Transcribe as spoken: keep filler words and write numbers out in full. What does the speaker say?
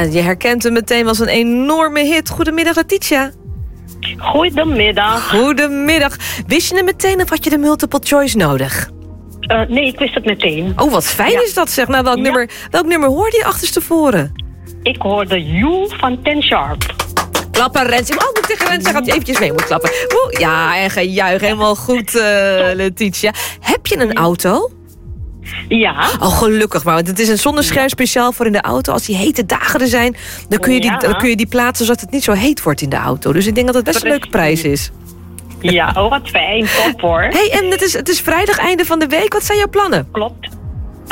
je herkent hem meteen als een enorme hit. Goedemiddag, Letitia. Goedemiddag. Goedemiddag. Wist je het meteen of had je de multiple choice nodig? Uh, nee, ik wist het meteen. Oh, wat fijn ja. is dat, zeg. Nou, welk, ja. nummer, welk nummer hoorde je achterstevoren? Ik hoorde You van Ten Sharp. Klappen, Rens. Oh, moet ik tegen Rens zeggen dat je eventjes mee moet klappen. Oeh, ja, en gejuich. Helemaal goed, uh, Letitia. Heb je een auto? Ja. Oh, gelukkig maar. Want het is een zonnescherm speciaal voor in de auto. Als die hete dagen er zijn, dan kun je die, ja. dan kun je die plaatsen zodat het niet zo heet wordt in de auto. Dus ik denk dat het best een leuke prijs is. Ja, oh wat fijn. Top hoor. Hey, en het is, het is vrijdag, einde van de week. Wat zijn jouw plannen? Klopt.